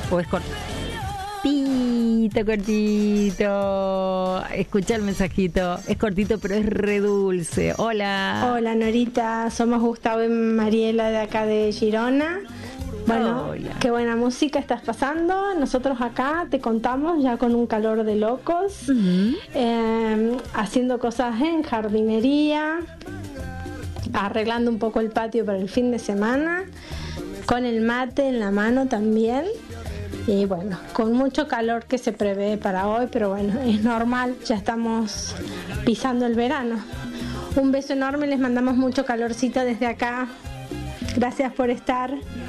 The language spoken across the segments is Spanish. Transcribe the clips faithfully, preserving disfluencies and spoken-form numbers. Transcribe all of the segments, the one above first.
¿O es cortito, cortito? Escucha el mensajito. Es cortito, pero es re dulce. Hola. Hola, Norita. Somos Gustavo y Mariela de acá de Girona. Bueno, hola. Qué buena música estás pasando. Nosotros acá te contamos ya con un calor de locos, uh-huh. eh, haciendo cosas en jardinería, arreglando un poco el patio para el fin de semana, con el mate en la mano también. Y bueno, con mucho calor que se prevé para hoy, pero bueno, es normal, ya estamos pisando el verano. Un beso enorme, les mandamos mucho calorcito desde acá. Gracias por estar.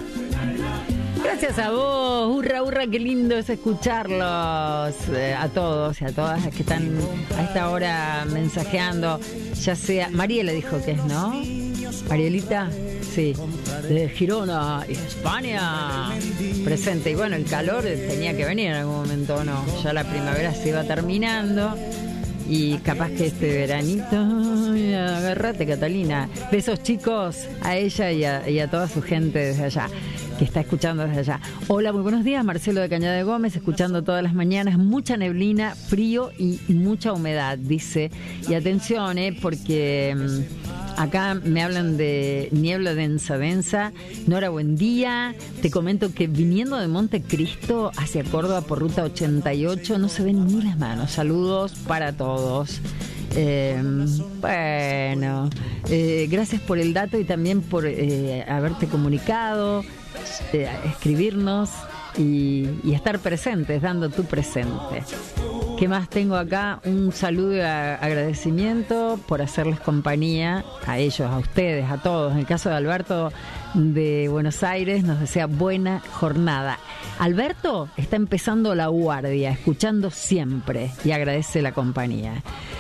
Gracias a vos, hurra, hurra, qué lindo es escucharlos, eh, a todos y a todas las que están a esta hora mensajeando, ya sea, Mariela dijo que es, ¿no? Marielita, sí, de Girona, España, presente. Y bueno, el calor tenía que venir en algún momento, ¿no? Ya la primavera se iba terminando. Y capaz que este veranito, ay, agárrate, Catalina. Besos, chicos, a ella y a, y a toda su gente desde allá, que está escuchando desde allá. Hola, muy buenos días, Marcelo de Cañada de Gómez, escuchando todas las mañanas. Mucha neblina, frío y mucha humedad, dice. Y atención, eh, porque mmm, acá me hablan de niebla densa, densa. Nora, buen día. Te comento que viniendo de Montecristo hacia Córdoba por ruta ochenta y ocho no se ven ni las manos. Saludos para todos. Eh, bueno, eh, gracias por el dato y también por eh, haberte comunicado, eh, escribirnos y, y estar presentes, dando tu presente. ¿Qué más tengo acá? Un saludo y agradecimiento por hacerles compañía a ellos, a ustedes, a todos. En el caso de Alberto de Buenos Aires, nos desea buena jornada. Alberto está empezando la guardia, escuchando siempre y agradece la compañía.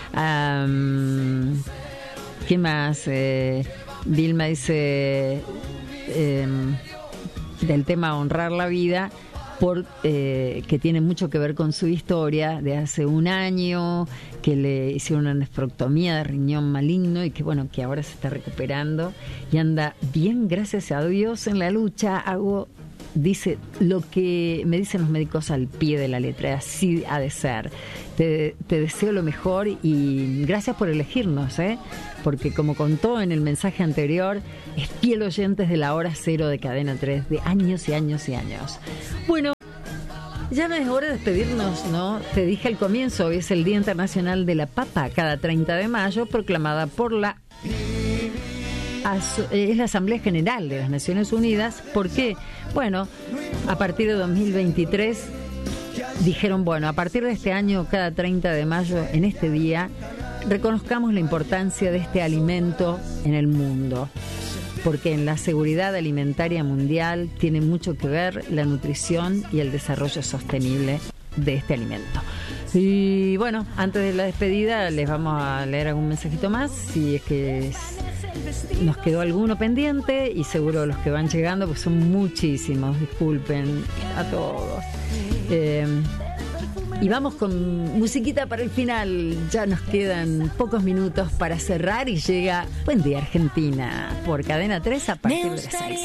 Um, ¿Qué más? Eh, Vilma dice eh, del tema honrar la vida. Por, eh, que tiene mucho que ver con su historia de hace un año, que le hicieron una nefrectomía de riñón maligno y que bueno, que ahora se está recuperando y anda bien, gracias a Dios, en la lucha. Hago, dice, lo que me dicen los médicos al pie de la letra, así ha de ser. Te, te deseo lo mejor y gracias por elegirnos, ¿eh? Porque como contó en el mensaje anterior, es fiel oyentes de la hora cero de Cadena tres, de años y años y años. Bueno, ya no es hora de despedirnos, ¿no? Te dije al comienzo, hoy es el Día Internacional de la Papa, cada treinta de mayo, proclamada por la... es la Asamblea General de las Naciones Unidas. ¿Por qué? Bueno, a partir de dos mil veintitrés dijeron, bueno, a partir de este año, cada treinta de mayo, en este día, reconozcamos la importancia de este alimento en el mundo, porque en la seguridad alimentaria mundial tiene mucho que ver la nutrición y el desarrollo sostenible de este alimento. Y bueno, antes de la despedida les vamos a leer algún mensajito más, si es que es, nos quedó alguno pendiente, y seguro los que van llegando, pues son muchísimos, disculpen a todos. Eh, Y vamos con musiquita para el final. Ya nos quedan pocos minutos para cerrar y llega Buen Día Argentina por Cadena tres a partir de las seis.